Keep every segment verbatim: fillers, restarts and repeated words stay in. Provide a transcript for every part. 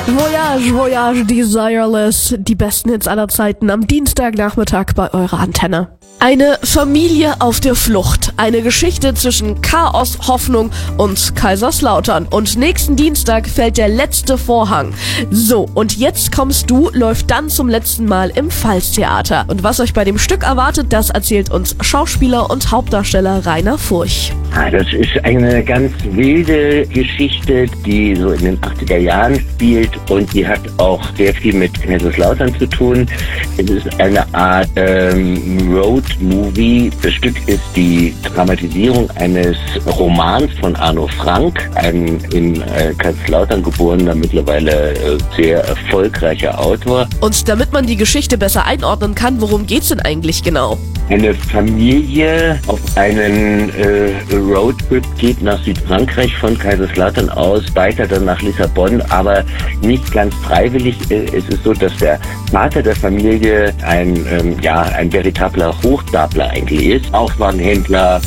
Voyage, Voyage, Desireless, die besten Hits aller Zeiten am Dienstagnachmittag bei eurer Antenne. Eine Familie auf der Flucht. Eine Geschichte zwischen Chaos, Hoffnung und Kaiserslautern. Und nächsten Dienstag fällt der letzte Vorhang. So, und jetzt kommst du läuft dann zum letzten Mal im Pfalztheater. Und was euch bei dem Stück erwartet, das erzählt uns Schauspieler und Hauptdarsteller Rainer Furch. Ah, das ist eine ganz wilde Geschichte, die so in den achtziger Jahren spielt und die hat auch sehr viel mit Kaiserslautern zu tun. Es ist eine Art ähm, Road-Movie. Das Stück ist die Dramatisierung eines Romans von Arno Frank, ein in äh, Kaiserslautern geborener, mittlerweile äh, sehr erfolgreicher Autor. Und damit man die Geschichte besser einordnen kann, worum geht's denn eigentlich genau? Eine Familie auf einen äh, Roadtrip geht nach Südfrankreich von Kaiserslautern aus, weiter dann nach Lissabon, aber nicht ganz freiwillig. Es ist so, dass der Vater der Familie ein ähm, ja ein veritabler Hochstapler eigentlich ist, Aufwagenhändler,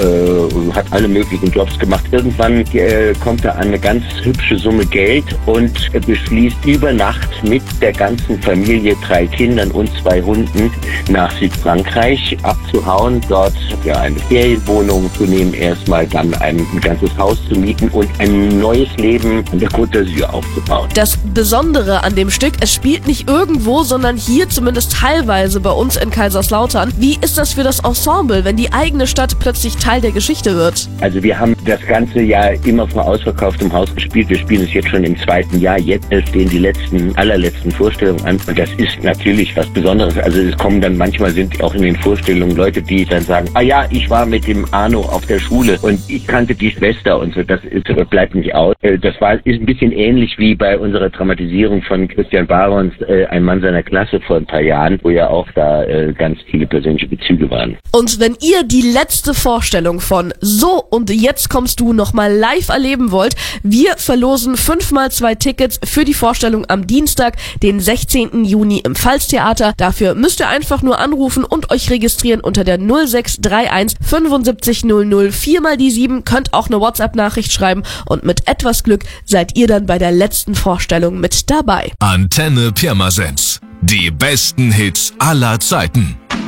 äh, hat alle möglichen Jobs gemacht. Irgendwann äh, kommt er an eine ganz hübsche Summe Geld und äh, beschließt über Nacht mit der ganzen Familie, drei Kindern und zwei Hunden, nach Südfrankreich abzuhauen, dort ja eine Ferienwohnung zu nehmen, erstmal dann ein, ein ganzes Haus zu mieten und ein neues Leben an der Côte d'Azur aufzubauen. Das Besondere an dem Stück, es spielt nicht irgendwo, sondern hier zumindest teilweise bei uns in Kaiserslautern. Wie ist das für das Ensemble, wenn die eigene Stadt plötzlich Teil der Geschichte wird? Also wir haben das ganze Jahr immer vor ausverkauftem Haus gespielt. Wir spielen es jetzt schon im zweiten Jahr. Jetzt stehen die letzten, allerletzten Vorstellungen an und das ist natürlich was Besonderes. Also es kommen dann manchmal sind auch in den Vorstellungen Leute, die dann sagen, ah ja, ich war mit dem Arno auf der Schule und ich kannte die Schwester und so, das ist, bleibt nicht aus. Das war, ist ein bisschen ähnlich wie bei unserer Dramatisierung von Christian Barons, äh, Ein Mann seiner Klasse vor ein paar Jahren, wo ja auch da äh, ganz viele persönliche Bezüge waren. Und wenn ihr die letzte Vorstellung von So und jetzt kommst du nochmal live erleben wollt, wir verlosen fünfmal zwei Tickets für die Vorstellung am Dienstag, den sechzehnten Juni im Pfalztheater. Dafür müsst ihr einfach nur anrufen und euch registrieren unter der null sechs drei eins fünfundsiebzig null null vier mal die sieben, könnt auch eine WhatsApp-Nachricht schreiben und mit etwas Glück seid ihr dann bei der letzten Vorstellung mit dabei. Antenne Pirmasens. Die besten Hits aller Zeiten.